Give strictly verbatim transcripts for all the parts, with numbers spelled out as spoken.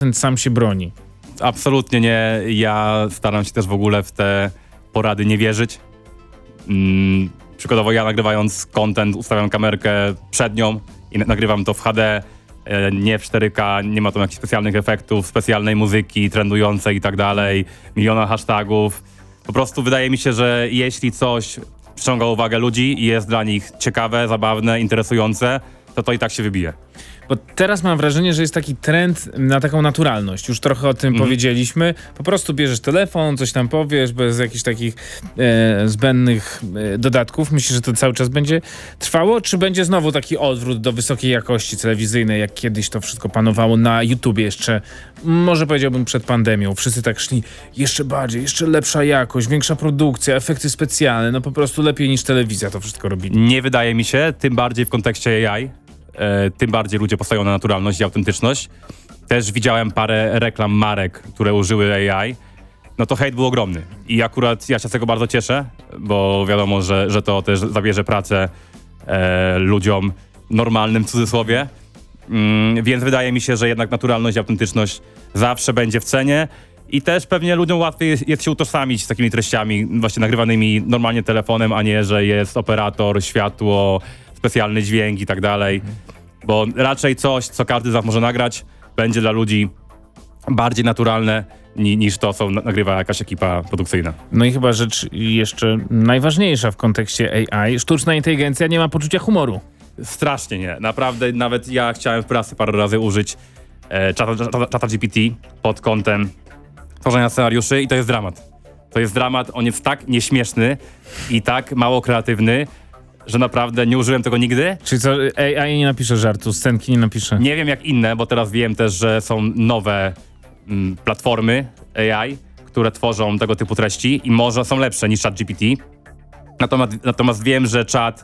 ten sam się broni. Absolutnie nie. Ja staram się też w ogóle w te porady nie wierzyć. Mm, przykładowo ja nagrywając content ustawiam kamerkę przed nią i nagrywam to w H D, e, nie w cztery K, nie ma tam jakichś specjalnych efektów, specjalnej muzyki, trendującej i tak dalej, miliona hashtagów. Po prostu wydaje mi się, że jeśli coś przyciąga uwagę ludzi i jest dla nich ciekawe, zabawne, interesujące, to to i tak się wybije. Bo teraz mam wrażenie, że jest taki trend na taką naturalność. Już trochę o tym mm. powiedzieliśmy. Po prostu bierzesz telefon, coś tam powiesz, bez jakichś takich e, zbędnych e, dodatków. Myślisz, że to cały czas będzie trwało? Czy będzie znowu taki odwrót do wysokiej jakości telewizyjnej, jak kiedyś to wszystko panowało na YouTubie jeszcze, może powiedziałbym przed pandemią. Wszyscy tak szli jeszcze bardziej, jeszcze lepsza jakość, większa produkcja, efekty specjalne. No po prostu lepiej niż telewizja to wszystko robili. Nie wydaje mi się, tym bardziej w kontekście A I. E, tym bardziej ludzie postają na naturalność i autentyczność. Też widziałem parę reklam marek, które użyły A I. No to hejt był ogromny. I akurat ja się z tego bardzo cieszę, bo wiadomo, że, że to też zabierze pracę e, ludziom normalnym w cudzysłowie. Mm, więc wydaje mi się, że jednak naturalność i autentyczność zawsze będzie w cenie. I też pewnie ludziom łatwiej jest, jest się utożsamić z takimi treściami właśnie nagrywanymi normalnie telefonem, a nie, że jest operator, światło, specjalny dźwięk i tak dalej, bo raczej coś, co każdy z nas może nagrać, będzie dla ludzi bardziej naturalne ni niż to, co nagrywa jakaś ekipa produkcyjna. No i chyba rzecz jeszcze najważniejsza w kontekście A I, sztuczna inteligencja nie ma poczucia humoru. Strasznie nie. Naprawdę nawet ja chciałem w pracy parę razy użyć e, czata, czata, czata G P T pod kątem tworzenia scenariuszy i to jest dramat. To jest dramat, on jest tak nieśmieszny i tak mało kreatywny, że naprawdę nie użyłem tego nigdy. Czyli co, A I nie napisze żartu, scenki nie napisze? Nie wiem jak inne, bo teraz wiem też, że są nowe mm, platformy A I, które tworzą tego typu treści i może są lepsze niż ChatGPT. Natomiast, natomiast wiem, że czat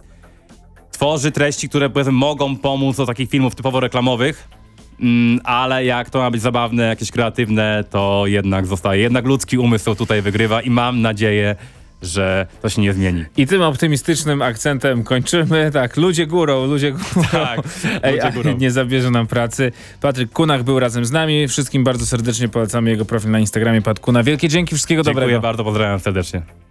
tworzy treści, które powiedzmy mogą pomóc do takich filmów typowo reklamowych, mm, ale jak to ma być zabawne, jakieś kreatywne, to jednak zostaje. Jednak ludzki umysł tutaj wygrywa i mam nadzieję, że to się nie zmieni. I tym optymistycznym akcentem kończymy. Tak, ludzie górą, ludzie górą. Tak, ludzie górą. Nie zabierze nam pracy. Patryk Kunach był razem z nami. Wszystkim bardzo serdecznie polecamy jego profil na Instagramie Pat Kuna. Wielkie dzięki, wszystkiego Dziękuję dobrego. bardzo, pozdrawiam serdecznie.